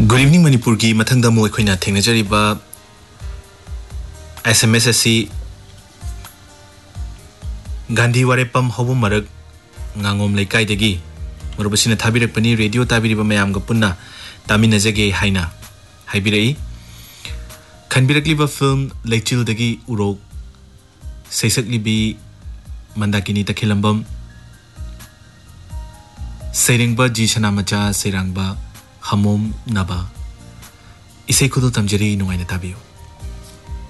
Good evening Manipur ki mathang da mo khoina thengnajari ba SMS asi Gandhi Warepam hobu marak ngangom laikai dagi marubasina thabirak pani radio tabiri ba mayam ga punna taminajage haina haibirai khanbirakli ba film Leichil dagi urok seisakli bi mandakini takhilambam Seringba jisana macha serangba Hamom naba isai kudu tamjari nungai na tabiyo